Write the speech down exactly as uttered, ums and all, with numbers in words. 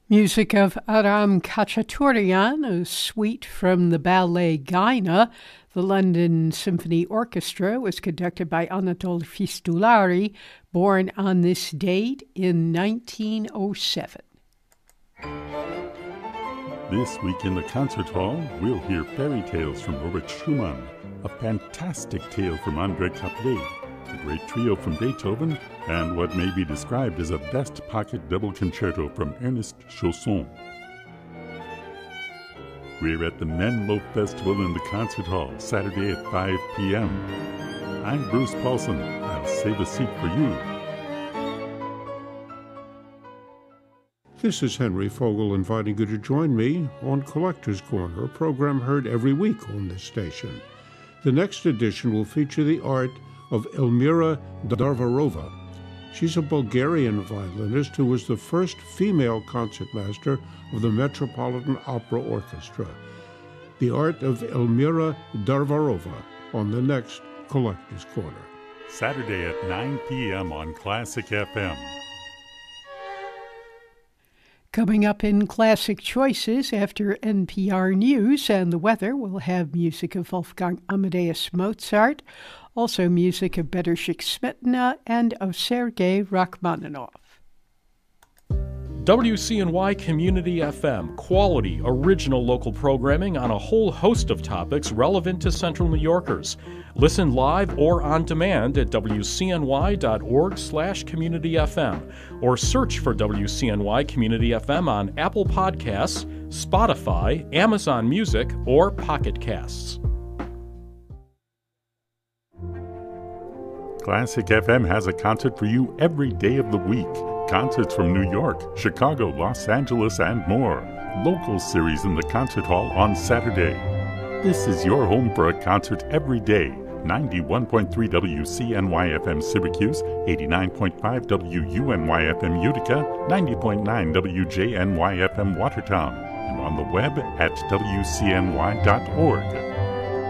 Music of Aram Khachaturian, a suite from the ballet Gaina. The London Symphony Orchestra was conducted by Anatol Fistulari, born on this date in nineteen oh seven. This week in the concert hall, we'll hear fairy tales from Robert Schumann, a fantastic tale from André Caplet, a great trio from Beethoven, and what may be described as a best pocket double concerto from Ernest Chausson. We're at the Menlo Festival in the Concert Hall, Saturday at five p.m. I'm Bruce Paulson. I'll save a seat for you. This is Henry Fogel inviting you to join me on Collector's Corner, a program heard every week on this station. The next edition will feature the art of Elmira Darvarova. She's a Bulgarian violinist who was the first female concertmaster of the Metropolitan Opera Orchestra. The art of Elmira Darvarova on the next Collector's Corner. Saturday at nine p.m. on Classic F M. Coming up in Classic Choices after N P R News and the weather, we'll have music of Wolfgang Amadeus Mozart, also music of Bedřich Smetana and of Sergei Rachmaninoff. W C N Y Community F M, quality, original local programming on a whole host of topics relevant to Central New Yorkers. Listen live or on demand at W C N Y dot org slash community F M or search for W C N Y Community F M on Apple Podcasts, Spotify, Amazon Music, or Pocket Casts. Classic F M has a concert for you every day of the week. Concerts from New York, Chicago, Los Angeles, and more. Local series in the concert hall on Saturday. This is your home for a concert every day. ninety-one point three W C N Y F M Syracuse, eighty-nine point five W U N Y F M Utica, ninety point nine W J N Y F M Watertown, and on the web at W C N Y dot org.